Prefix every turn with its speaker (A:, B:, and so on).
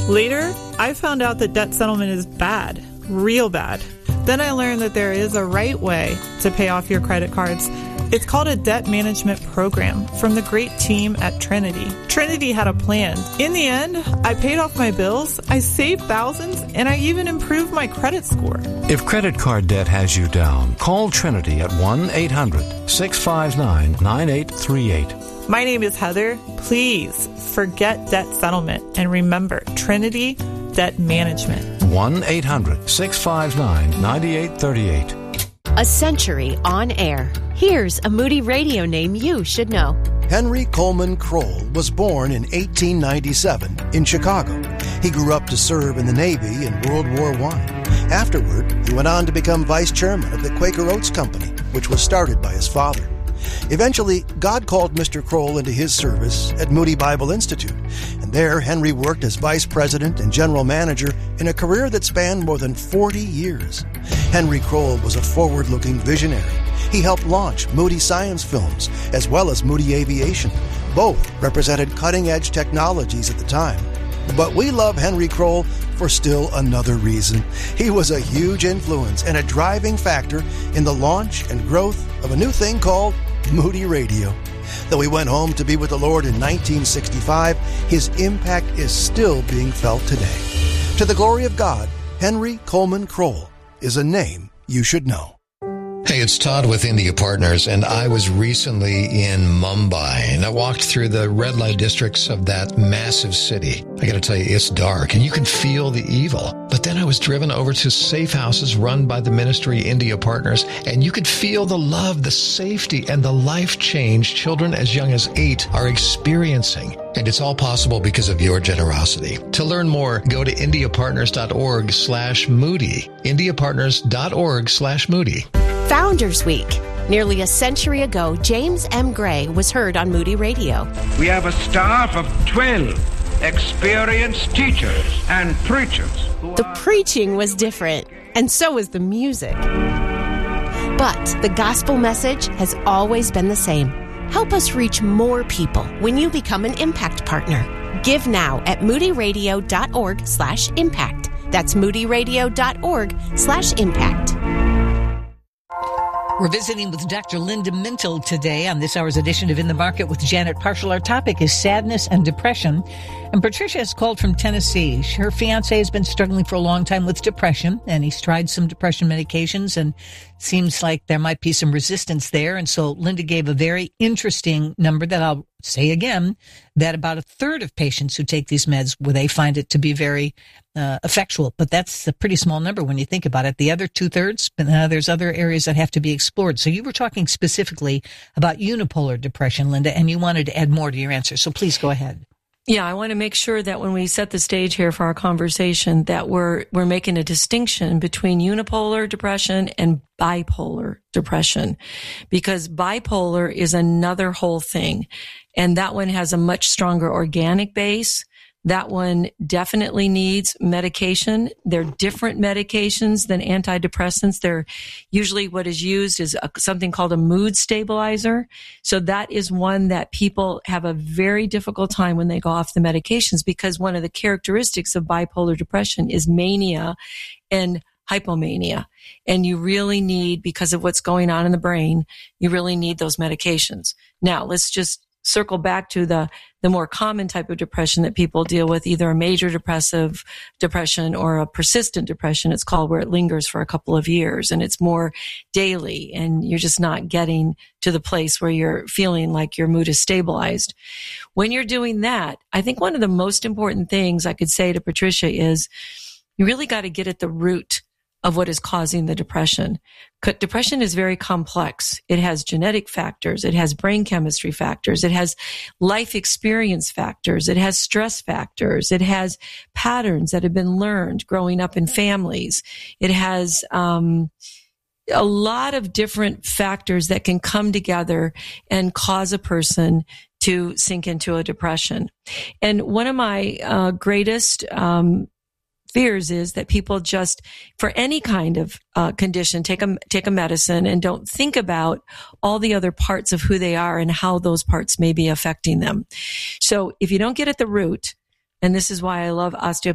A: Later, I found out that debt settlement is bad, real bad. Then I learned that there is a right way to pay off your credit cards. It's called a debt management program from the great team at Trinity. Trinity had a plan. In the end, I paid off my bills, I saved thousands, and I even improved my credit score.
B: If credit card debt has you down, call Trinity at 1-800-659-9838.
A: My name is Heather. Please forget debt settlement and remember Trinity Debt Management.
B: 1-800-659-9838.
C: A century on air. Here's a Moody Radio name you should know.
D: Henry Coleman Kroll was born in 1897 in Chicago. He grew up to serve in the Navy in World War I. Afterward, he went on to become vice chairman of the Quaker Oats Company, which was started by his father. Eventually, God called Mr. Kroll into his service at Moody Bible Institute, and there Henry worked as vice president and general manager in a career that spanned more than 40 years. Henry Kroll was a forward-looking visionary. He helped launch Moody Science Films as well as Moody Aviation. Both represented cutting-edge technologies at the time. But we love Henry Kroll for still another reason. He was a huge influence and a driving factor in the launch and growth of a new thing called Moody Radio. Though he went home to be with the Lord in 1965, his impact is still being felt today. To the glory of God, Henry Coleman Kroll is a name you should know.
E: Hey, it's Todd with India Partners, and I was recently in Mumbai, and I walked through the red light districts of that massive city. I gotta tell you, it's dark, and you can feel the evil. But then I was driven over to safe houses run by the ministry India Partners, and you could feel the love, the safety, and the life change children as young as 8 are experiencing. And it's all possible because of your generosity. To learn more, go to indiapartners.org/Moody. indiapartners.org/Moody.
C: Founders Week. Nearly a century ago, James M. Gray was heard on Moody Radio.
F: We have a staff of 12 experienced teachers and preachers.
C: The preaching was different, and so was the music. But the gospel message has always been the same. Help us reach more people when you become an Impact Partner. Give now at moodyradio.org/impact. That's moodyradio.org/impact.
G: We're visiting with Dr. Linda Mintle today on this hour's edition of In the Market with Janet Parshall. Our topic is sadness and depression. And Patricia has called from Tennessee. Her fiancé has been struggling for a long time with depression, and he's tried some depression medications, and seems like there might be some resistance there. And so Linda gave a very interesting number that I'll say again, that about a third of patients who take these meds, where they find it to be very effectual. But that's a pretty small number when you think about it. The other 2/3, there's other areas that have to be explored. So you were talking specifically about unipolar depression, Linda, and you wanted to add more to your answer. So please go ahead.
H: Yeah, I want to make sure that when we set the stage here for our conversation, that we're making a distinction between unipolar depression and bipolar depression, because bipolar is another whole thing, and that one has a much stronger organic base. That one definitely needs medication. They're different medications than antidepressants. They're usually what is used is something called a mood stabilizer. So that is one that people have a very difficult time when they go off the medications, because one of the characteristics of bipolar depression is mania and hypomania. And you really need, because of what's going on in the brain, you really need those medications. Now, let's just circle back to the more common type of depression that people deal with, either a major depressive depression or a persistent depression, it's called, where it lingers for a couple of years and it's more daily and you're just not getting to the place where you're feeling like your mood is stabilized. When you're doing that, I think one of the most important things I could say to Patricia is you really got to get at the root of what is causing the depression. Depression is very complex. It has genetic factors. It has brain chemistry factors. It has life experience factors. It has stress factors. It has patterns that have been learned growing up in families. It has a lot of different factors that can come together and cause a person to sink into a depression. And one of my greatest fears is that people just, for any kind of condition, take a medicine and don't think about all the other parts of who they are and how those parts may be affecting them. So if you don't get at the root, and this is why I love osteopathic